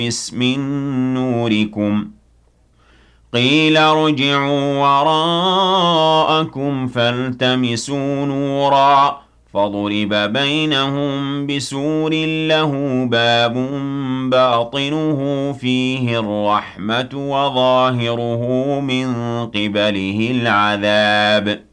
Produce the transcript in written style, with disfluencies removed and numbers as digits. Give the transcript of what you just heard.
من نوركم قيل ارجعوا وراءكم فالتمسوا نورا فضرب بينهم بسور له باب باطنه فيه الرحمة وظاهره من قبله العذاب